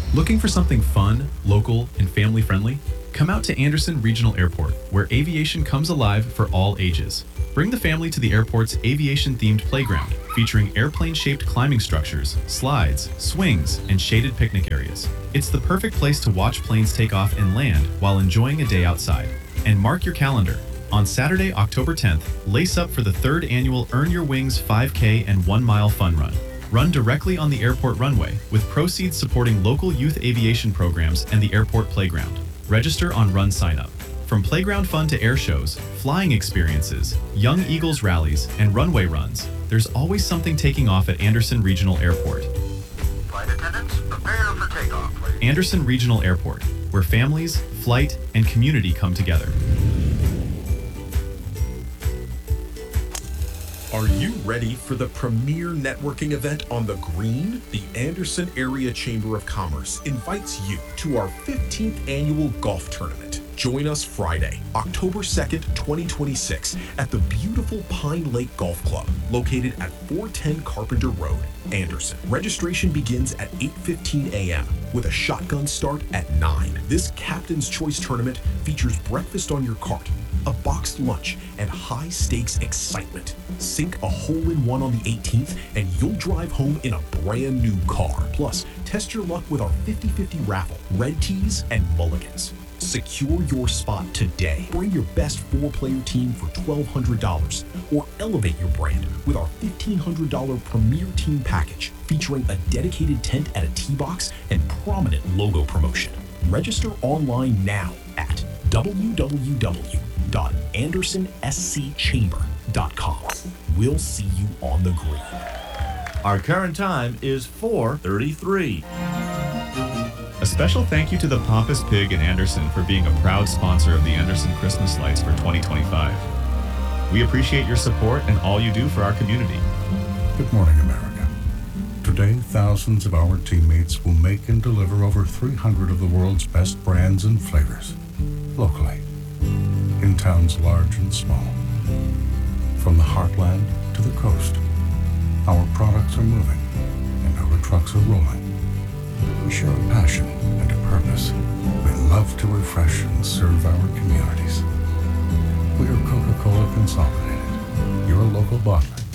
Looking for something fun, local, and family-friendly? Come out to Anderson Regional Airport, where aviation comes alive for all ages. Bring the family to the airport's aviation-themed playground, featuring airplane-shaped climbing structures, slides, swings, and shaded picnic areas. It's the perfect place to watch planes take off and land while enjoying a day outside. And mark your calendar. On Saturday, October 10th, lace up for the 3rd annual Earn Your Wings 5K and 1 Mile Fun Run. Run directly on the airport runway, with proceeds supporting local youth aviation programs and the airport playground. Register on Run Sign Up. From playground fun to air shows, flying experiences, Young Eagles rallies, and runway runs, there's always something taking off at Anderson Regional Airport. Flight attendants, prepare for takeoff, please. Anderson Regional Airport, where families, flight, and community come together. Are you ready for the premier networking event on the Green? The Anderson Area Chamber of Commerce invites you to our 15th annual golf tournament. Join us Friday, October 2nd, 2026 at the beautiful Pine Lake Golf Club, located at 410 Carpenter Road, Anderson. Registration begins at 8:15 a.m. with a shotgun start at 9. This Captain's Choice tournament features breakfast on your cart, a boxed lunch, and high-stakes excitement. Sink a hole-in-one on the 18th, and you'll drive home in a brand new car. Plus, test your luck with our 50-50 raffle, red tees, and mulligans. Secure your spot today. Bring your best 4-player team for $1,200, or elevate your brand with our $1,500 Premier Team Package, featuring a dedicated tent at a tee box and prominent logo promotion. Register online now at www.andersonscchamber.com. We'll see you on the green. Our current time is 4:33. A special thank you to the Pompous Pig in Anderson for being a proud sponsor of the Anderson Christmas Lights for 2025. We appreciate your support and all you do for our community. Good morning, America. Today, thousands of our teammates will make and deliver over 300 of the world's best brands and flavors, locally, in towns large and small. From the heartland to the coast, our products are moving and our trucks are rolling. We share a passion and a purpose. We love to refresh and serve our communities. We are Coca-Cola Consolidated, your local bottler.